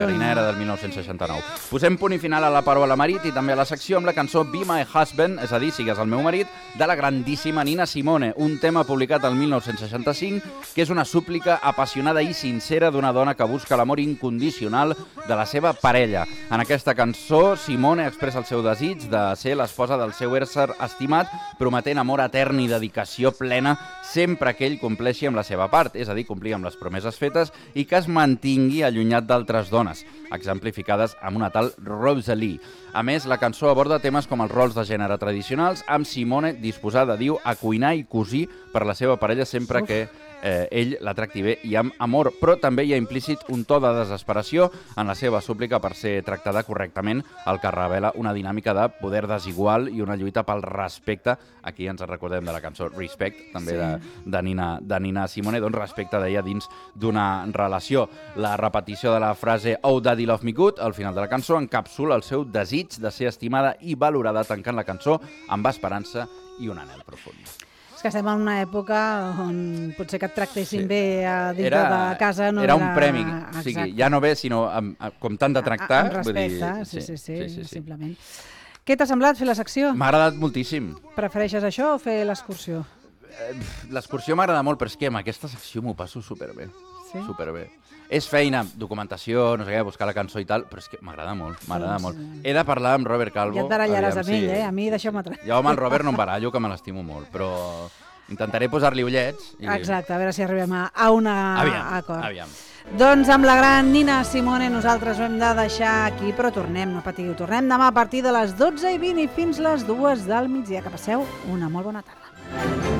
Carinera del 1969. Posem punt i final a la paraula marit i també a la secció amb la cançó Be My Husband, és a dir, sigues el meu marit, de la grandíssima Nina Simone, un tema publicat el 1965 que és una súplica apassionada i sincera d'una dona que busca l'amor incondicional de la seva parella. En aquesta cançó, Simone expressa el seu desig de ser l'esposa del seu ésser estimat, prometent amor etern i dedicació plena sempre que ell compleixi amb la seva part, és a dir, complir amb les promeses fetes i que es mantingui allunyat d'altres dones, exemplificades amb una tal Rosalie. A més, la cançó aborda temes com els rols de gènere tradicionals, amb Simone disposada, diu, a cuinar i cosir per la seva parella sempre que ell la tracti bé i amb amor, però també hi ha implícit un to de desesperació en la seva súplica per ser tractada correctament, el que revela una dinàmica de poder desigual i una lluita pel respecte. Aquí ens recordem de la cançó Respect, també de Nina Simone, doncs respecte, deia, dins d'una relació. La repetició de la frase Oh, Daddy, Love Me Good, al final de la cançó, encapsula el seu desig de ser estimada i valorada, tancant la cançó amb esperança i un anhel profund. És que estem en una època on potser que et tractessin bé dintre de casa no era un premi, o sigui, ja no bé, sinó com t'han de tractar. Amb respecte, sí, simplement. Què t'ha semblat fer la secció? M'ha agradat moltíssim. Prefereixes això o fer l'excursió? L'excursió m'agrada molt, però és que amb aquesta secció m'ho passo superbé. Sí? Superbé. És feina, documentació, no sé què, buscar la cançó i tal, però és que m'agrada molt, m'agrada molt. He de parlar amb Robert Calvo. Ja et barallaràs amb ell, A mi deixeu-me atrás. Jo amb el Robert no em barallo, que me l'estimo molt, però intentaré posar-li ullets. Exacte, a veure si arribem a un acord. Aviam. Doncs amb la gran Nina Simone nosaltres ho hem de deixar aquí, però tornem, no patiu, tornem demà a partir de les 12:20 i fins les 2 del migdia. Que passeu una molt bona tarda.